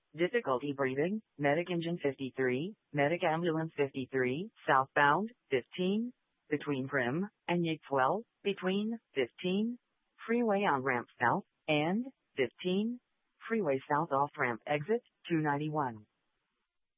Difficulty breathing, Medic Engine 53, Medic Ambulance 53, southbound, 15, between Prim and Yakeswell, between 15, freeway on ramp south, and 15, freeway south off ramp exit 291.